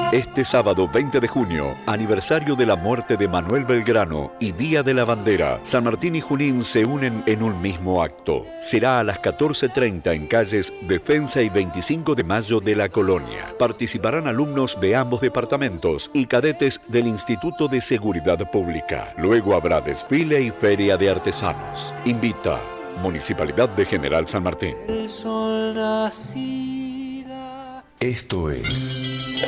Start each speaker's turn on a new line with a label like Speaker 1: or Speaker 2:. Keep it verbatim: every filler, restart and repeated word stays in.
Speaker 1: Este sábado veinte de junio, aniversario de la muerte de Manuel Belgrano y Día de la Bandera, San Martín y Junín se unen en un mismo acto. Será a las catorce treinta en calles Defensa y veinticinco de Mayo de la Colonia. Participarán alumnos de ambos departamentos y cadetes del Instituto de Seguridad Pública. Luego habrá desfile y feria de artesanos. Invita Municipalidad de General San Martín.
Speaker 2: El sol nacida.
Speaker 3: Esto es